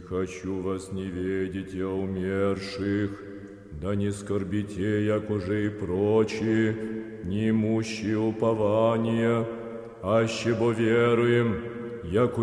хочу вас не видеть, я умерших, да не скорбите, як уже и прочие, не имущие упования, аще бо веруем, як